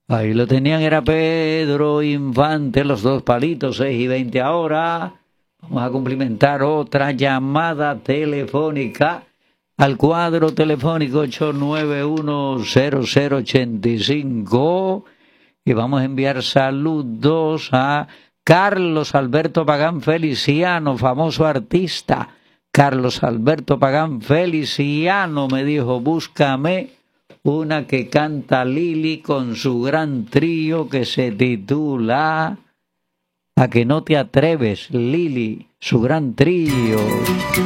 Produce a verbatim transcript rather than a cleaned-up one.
Ahí lo tenían, era Pedro Infante, los dos palitos, seis y veinte ahora. Vamos a cumplimentar otra llamada telefónica al cuadro telefónico ocho nueve uno, cero cero ocho cinco y vamos a enviar saludos a Carlos Alberto Pagán Feliciano, famoso artista. Carlos Alberto Pagán Feliciano me dijo, búscame una que canta Lili con su gran trío que se titula A que no te atreves, Lili, su gran trío.